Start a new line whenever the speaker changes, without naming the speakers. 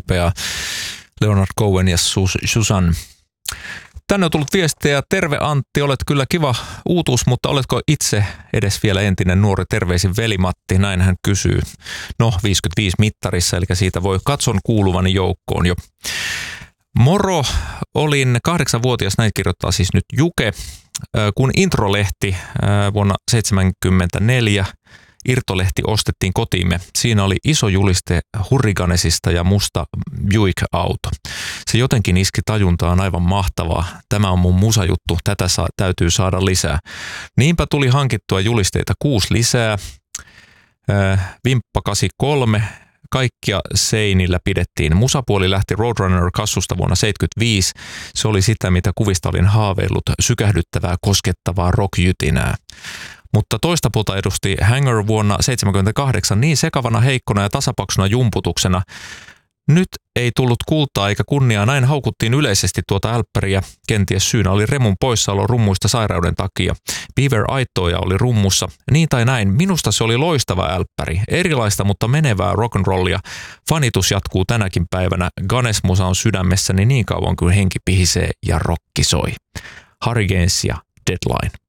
upea Leonard Cohen ja Susan. Tänne on tullut viestejä. Terve Antti, olet kyllä kiva uutuus, mutta oletko itse edes vielä entinen nuori? Terveisin veli-Matti, näin hän kysyy. No, 55 mittarissa, eli siitä voi katson kuuluvani joukkoon jo. Moro, olin 8-vuotias, näin kirjoittaa siis nyt Juke, kun Introlehti vuonna 1974 irtolehti ostettiin kotiimme. Siinä oli iso juliste Hurricanesista ja musta Buick-auto. Se jotenkin iski tajuntaan, aivan mahtavaa. Tämä on mun musajuttu, tätä täytyy saada lisää. Niinpä tuli hankittua julisteita 6 lisää. Vimppa 83. Kaikkia seinillä pidettiin. Musapuoli lähti Roadrunner-kassusta vuonna 1975. Se oli sitä, mitä kuvista olin haaveillut, sykähdyttävää, koskettavaa rockjytinää. Mutta toista puolta edusti Hanger vuonna 1978 niin sekavana, heikkona ja tasapaksuna jumputuksena. Nyt ei tullut kultaa eikä kunniaa, näin haukuttiin yleisesti tuota älppäriä. Kenties syynä oli remun poissaolo rummuista sairauden takia. Beaver Aittoja oli rummussa. Niin tai näin, minusta se oli loistava älppäri. Erilaista, mutta menevää rock'n'rollia. Fanitus jatkuu tänäkin päivänä. Ganes-musa on sydämessäni niin kauan kuin henki pihisee ja rokki soi. Harry Gaines ja Deadline.